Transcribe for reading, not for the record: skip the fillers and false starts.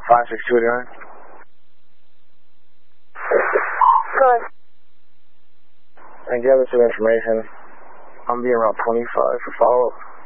56289. Go ahead. I gather some information. I'm being around 25 for follow-up.